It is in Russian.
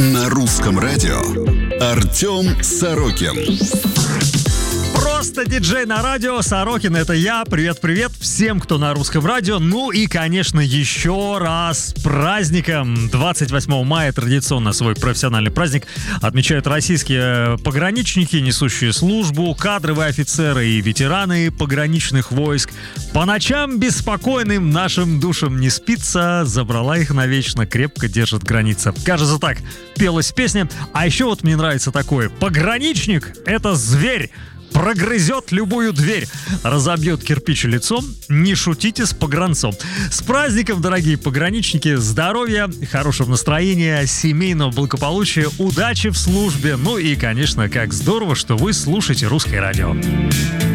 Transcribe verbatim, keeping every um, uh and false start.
На русском радио Артем Сорокин. Просто диджей на радио, Сорокин, это я. Привет-привет всем, кто на русском радио. Ну и, конечно, еще раз с праздником. двадцать восьмого мая традиционно свой профессиональный праздник отмечают российские пограничники, несущие службу, кадровые офицеры и ветераны пограничных войск. По ночам беспокойным нашим душам не спится, забрала их навечно, крепко держит граница. Кажется, так пелась песня. А еще вот мне нравится такое: пограничник — это зверь. Прогрызет любую дверь, разобьет кирпич лицом. Не шутите с погранцом. С праздником, дорогие пограничники! Здоровья, хорошего настроения, семейного благополучия, удачи в службе. Ну и, конечно, как здорово, что вы слушаете русское радио.